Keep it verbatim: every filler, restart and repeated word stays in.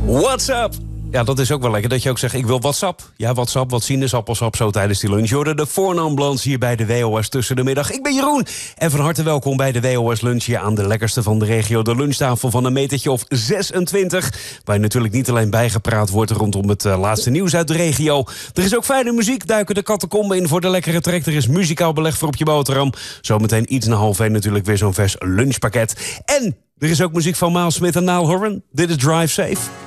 What's up? Ja, dat is ook wel lekker dat je ook zegt, ik wil WhatsApp. Ja, WhatsApp, wat sinaasappelsap zo tijdens die lunch. Hoorde de voornaambalans hier bij de W O S tussen de middag. Ik ben Jeroen en van harte welkom bij de W O S Lunch hier aan de lekkerste van de regio. De lunchtafel van een metertje of zesentwintig. Waar je natuurlijk niet alleen bijgepraat wordt rondom het uh, laatste nieuws uit de regio. Er is ook fijne muziek, duiken de catacomben in voor de lekkere trek. Er is muzikaal beleg voor op je boterham. Zometeen iets na half één natuurlijk weer zo'n vers lunchpakket. En er is ook muziek van Miles Smith en Niall Horan. Dit is Drive Safe.